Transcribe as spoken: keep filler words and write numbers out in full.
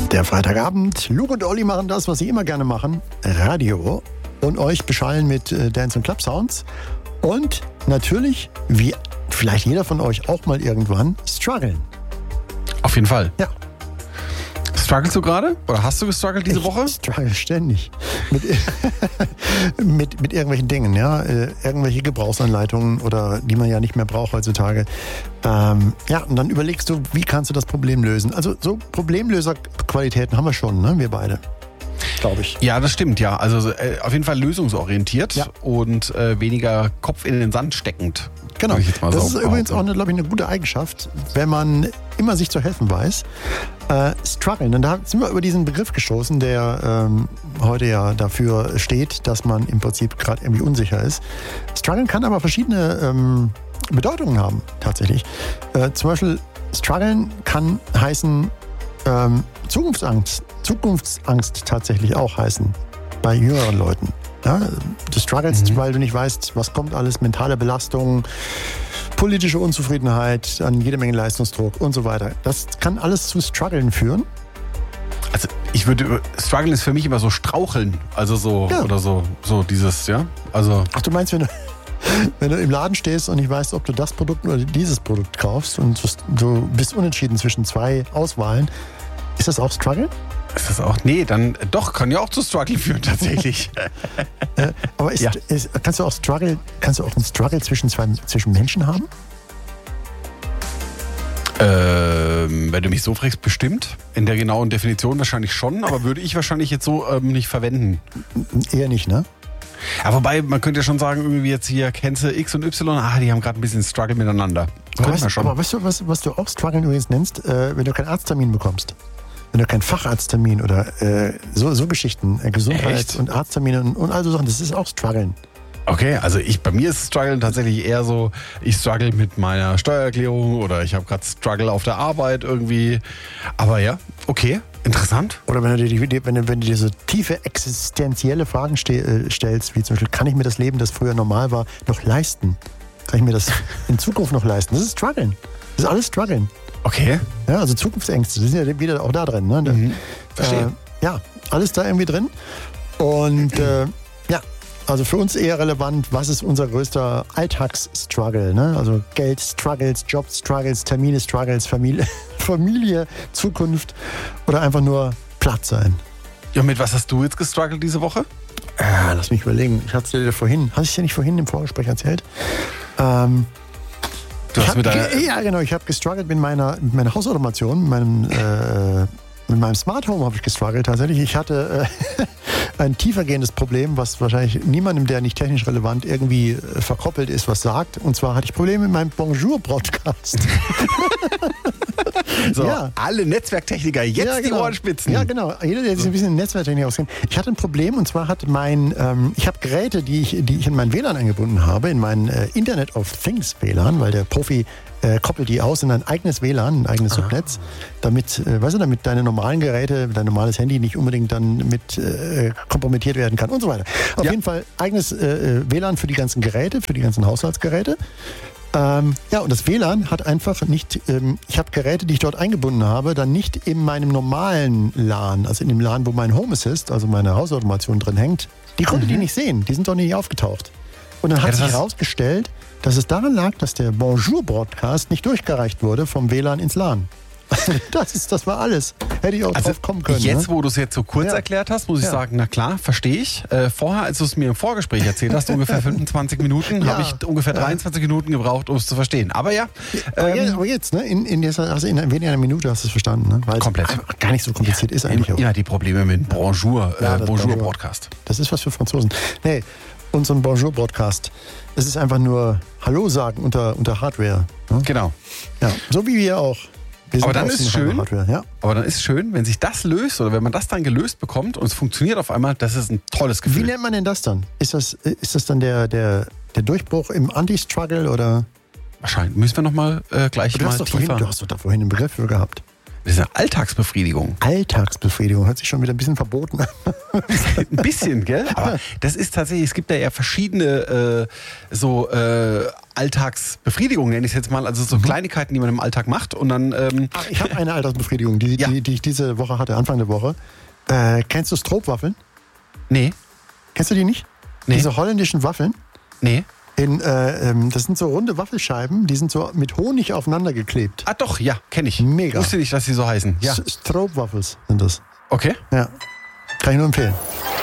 Der Freitagabend. Luke und Olli machen das, was sie immer gerne machen. Radio. Und euch beschallen mit äh, Dance- und Club-Sounds. Und natürlich, wie vielleicht jeder von euch auch mal irgendwann, strugglen. Auf jeden Fall. Ja. Strugglest du gerade? Oder hast du gestruggelt diese ich Woche? Ich struggle ständig. Mit, mit, mit irgendwelchen Dingen, ja. Äh, irgendwelche Gebrauchsanleitungen oder die man ja nicht mehr braucht heutzutage. Ähm, ja, und dann überlegst du, wie kannst du das Problem lösen? Also so Problemlöserqualitäten haben wir schon, ne? Wir beide. Glaube ich. Ja, das stimmt, ja. Also äh, auf jeden Fall lösungsorientiert ja. und äh, weniger Kopf in den Sand steckend. Genau. Ich jetzt mal das so ist übrigens auch, eine, glaube ich, eine gute Eigenschaft, wenn man immer sich zu helfen weiß. Äh, strugglen. Und da sind wir über diesen Begriff gestoßen, der ähm, heute ja dafür steht, dass man im Prinzip gerade irgendwie unsicher ist. Strugglen kann aber verschiedene ähm, Bedeutungen haben, tatsächlich. Äh, zum Beispiel, strugglen kann heißen, ähm, Zukunftsangst, Zukunftsangst tatsächlich auch heißen, bei jüngeren Leuten. Ja, du strugglest, mhm. weil du nicht weißt, was kommt alles, mentale Belastung, politische Unzufriedenheit, an jede Menge Leistungsdruck und so weiter. Das kann alles zu Struggeln führen. Also ich würde, Struggle ist für mich immer so Straucheln, also so, ja. oder so, so dieses, ja, also. Ach, du meinst, wenn du, wenn du im Laden stehst und nicht weißt, ob du das Produkt oder dieses Produkt kaufst und du bist unentschieden zwischen zwei Auswahlen, ist das auch Struggle? Ist das auch? Nee, dann doch, kann ja auch zu Struggle führen, tatsächlich. äh, aber ist, ja. ist, kannst du auch Struggle, kannst du auch einen Struggle zwischen zwei, zwischen Menschen haben? Ähm, wenn du mich so fragst, bestimmt. In der genauen Definition wahrscheinlich schon, aber würde ich wahrscheinlich jetzt so ähm, nicht verwenden. Eher nicht, ne? Ja, wobei, man könnte ja schon sagen, irgendwie jetzt hier, kennst du X und Y, ah, die haben gerade ein bisschen Struggle miteinander. Aber weißt, schon. aber weißt du, was, was du auch Struggle übrigens nennst, äh, wenn du keinen Arzttermin bekommst? Wenn du keinen Facharzttermin oder äh, so, so Geschichten, äh, Gesundheit Echt? und Arzttermine und, und all so Sachen, das ist auch Struggeln. Okay, also ich, bei mir ist Struggle tatsächlich eher so, ich struggle mit meiner Steuererklärung oder ich habe gerade Struggle auf der Arbeit irgendwie. Aber ja, okay, interessant. Oder wenn du dir, wenn du, wenn du dir so tiefe existenzielle Fragen ste- stellst, wie zum Beispiel, kann ich mir das Leben, das früher normal war, noch leisten? Kann ich mir das in Zukunft noch leisten? Das ist Struggeln. Das ist alles Struggeln. Okay. Ja, also Zukunftsängste, die sind ja wieder auch da drin. Ne? Mhm. Verstehe. Äh, ja, alles da irgendwie drin. Und äh, ja, also für uns eher relevant, was ist unser größter Alltagsstruggle? Ne? Also Geld, Struggles, Job, Struggles, Termine, Struggles, Familie, Familie, Zukunft oder einfach nur platt sein. Ja, mit was hast du jetzt gestruggelt diese Woche? Äh, lass mich überlegen. Ich hatte dir vorhin, hatte ich dir nicht vorhin im Vorgespräch erzählt? Ähm, Du hast hab, mit deiner ja, genau. Ich habe gestruggelt mit meiner, mit meiner Hausautomation, mit meinem, äh, mit meinem Smart Home habe ich gestruggelt tatsächlich. Ich hatte äh, ein tiefergehendes Problem, was wahrscheinlich niemandem, der nicht technisch relevant irgendwie äh, verkoppelt ist, was sagt. Und zwar hatte ich Probleme mit meinem Bonjour-Broadcast. So, ja. Alle Netzwerktechniker jetzt ja, genau. die Ohrenspitzen. Ja, genau. Jeder, der sich ein bisschen in Netzwerktechnik auskennt. Ich hatte ein Problem und zwar hat mein, ähm, ich habe Geräte, die ich, die ich in mein W L A N eingebunden habe, in mein äh, Internet of Things W L A N, weil der Profi äh, koppelt die aus in ein eigenes W L A N, ein eigenes Subnetz, damit, äh, weißt du, damit deine normalen Geräte, dein normales Handy nicht unbedingt dann mit äh, kompromittiert werden kann und so weiter. Auf ja. jeden Fall eigenes äh, W L A N für die ganzen Geräte, für die ganzen Haushaltsgeräte. Ähm, ja, und das W L A N hat einfach nicht, ähm, ich habe Geräte, die ich dort eingebunden habe, dann nicht in meinem normalen LAN, also in dem LAN, wo mein Home Assist, also meine Hausautomation drin hängt, die konnte mhm. die nicht sehen, die sind doch nicht aufgetaucht. Und dann hat ja, sich herausgestellt, dass es daran lag, dass der Bonjour-Broadcast nicht durchgereicht wurde vom W L A N ins LAN. Das ist, das war alles. Hätte ich auch also drauf kommen können. Jetzt, ne? wo du es jetzt so kurz ja. erklärt hast, muss ich ja. sagen, na klar, verstehe ich. Äh, vorher, als du es mir im Vorgespräch erzählt hast, ungefähr fünfundzwanzig Minuten, ja. habe ich ungefähr dreiundzwanzig ja. Minuten gebraucht, um es zu verstehen. Aber ja. Aber, ähm, jetzt, aber jetzt, ne? In, in, dieser, also in weniger einer Minute hast du es verstanden. Ne? Weil komplett. es gar nicht so kompliziert ja, ist eigentlich. Immer die Probleme mit Bonjour, ja, äh, Bonjour-Broadcast. Das ist was für Franzosen. Nee, und so ein Bonjour-Broadcast. Es ist einfach nur Hallo sagen unter, unter Hardware. Ne? Genau. Ja, so wie wir auch. Wir aber dann ist schön, ja. aber dann ist schön, wenn sich das löst oder wenn man das dann gelöst bekommt und es funktioniert auf einmal, das ist ein tolles Gefühl. Wie nennt man denn das dann? Ist das, ist das dann der, der, der Durchbruch im Anti-Struggle oder? Wahrscheinlich. Müssen wir nochmal äh, gleich du mal hast doch tiefer. Vorhin, du hast doch da vorhin einen Begriff für gehabt. Das ist eine Alltagsbefriedigung. Alltagsbefriedigung, hört sich schon wieder ein bisschen verboten an. Ein bisschen, gell? Aber das ist tatsächlich, es gibt da ja verschiedene äh, so äh, Alltagsbefriedigung, nenne ich es jetzt mal. Also so mhm. Kleinigkeiten, die man im Alltag macht. Und dann. Ähm, Ach, ich habe eine Alltagsbefriedigung, die, ja. die, die ich diese Woche hatte, Anfang der Woche. Äh, kennst du Stroopwaffeln? Nee. Kennst du die nicht? Nee. Diese holländischen Waffeln? Nee. In, äh, ähm, das sind so runde Waffelscheiben, die sind so mit Honig aufeinander geklebt. Ah doch, ja, kenne ich. Mega. Ich wusste nicht, dass sie so heißen. Ja. Stroopwaffels sind das. Okay. Ja. Kann ich nur empfehlen.